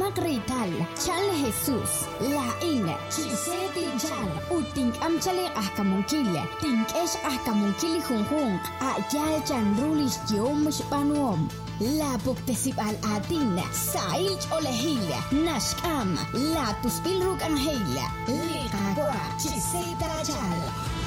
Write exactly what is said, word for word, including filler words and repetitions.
Rital, Chal Jesus, Lain, Chiseti Jal, Utink Amchale Ahkamunkile, Tinkesh Ahkamunkili Hunhung, Ayal Chanrulish Yomush Panuom. La Buktesib al Atin, Saich Olehile, Nashkam, La Tuspilruk Angela, Liqagua, Chiseta Jal.